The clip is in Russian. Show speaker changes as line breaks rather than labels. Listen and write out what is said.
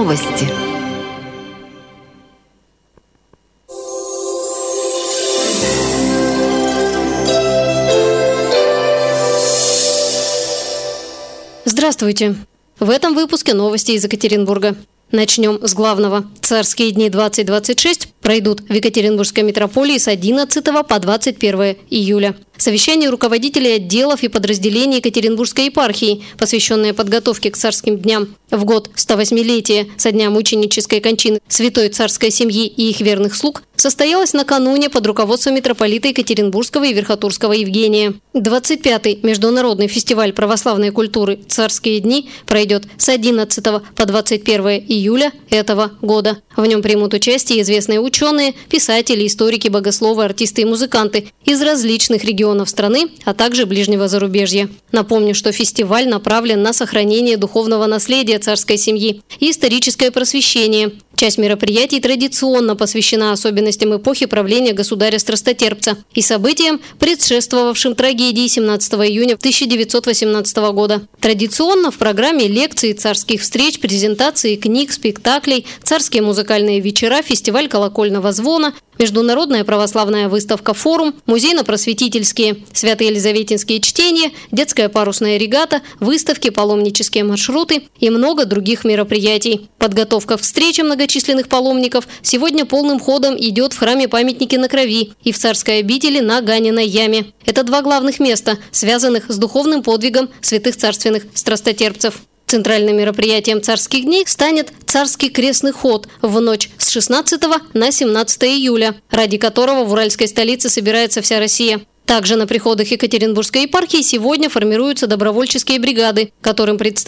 Новости.
Здравствуйте! В этом выпуске новости из Екатеринбурга. Начнем с главного. Царские дни 2026 пройдут в Екатеринбургской метрополии с 11 по 21 июля. Совещание руководителей отделов и подразделений Екатеринбургской епархии, посвященное подготовке к царским дням в год 108-летия со дня мученической кончины святой царской семьи и их верных слуг, состоялось накануне под руководством митрополита Екатеринбургского и Верхотурского Евгения. 25-й международный фестиваль православной культуры «Царские дни» пройдет с 11 по 21 июля этого года. В нем примут участие известные ученые, писатели, историки, богословы, артисты и музыканты из различных регионов страны, а также ближнего зарубежья. Напомню, что фестиваль направлен на сохранение духовного наследия царской семьи и историческое просвещение. Часть мероприятий традиционно посвящена особенностям эпохи правления государя-страстотерпца и событиям, предшествовавшим трагедии 17 июня 1918 года. Традиционно в программе лекции, царских встреч, презентации книг, спектаклей, царские музыкальные вечера, фестиваль колокольного звона, международная православная выставка «Форум», музейно-просветительские, свято-елизаветинские чтения, детская парусная регата, выставки, паломнические маршруты и много других мероприятий. Подготовка к встрече многочисленных паломников сегодня полным ходом идет в храме-памятнике на Крови и в царской обители на Ганиной яме. Это два главных места, связанных с духовным подвигом святых царственных страстотерпцев. Центральным мероприятием царских дней станет царский крестный ход в ночь с 16 на 17 июля, ради которого в уральской столице собирается вся Россия. Также на приходах Екатеринбургской епархии сегодня формируются добровольческие бригады, которым предстоит